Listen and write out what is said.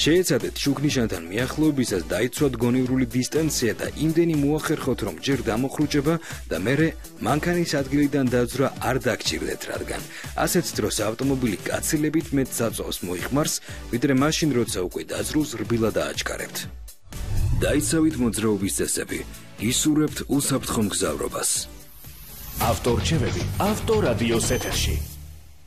შეეცადეთ შუქნიშანთან მიახლოებისას დაიცვათ გონივრული დისტანცია და იმდენი მოახერხოთ, რომ ჯერ დამოხრუჭება და მერე მანქანის ადგილიდან დაძვრა არ დაგჭირდეთ, რადგან ასეთ დროს ავტომობილი გაცილებით მეტ საწვავს მოიხმარს, ვიდრე მაშინ, როცა უკვე დაძრულს რბილად ააჩქარებთ. დაიცავით მოძრაობის წესები, ისურვებთ უსაფრთხო მგზავრობას. ავტორჩევები ავტორადიოს ეთერში.